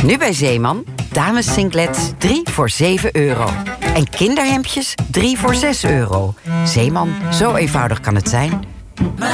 Nu bij Zeeman, dames singlets 3 voor €7. En kinderhemdjes 3 voor €6. Zeeman, zo eenvoudig kan het zijn.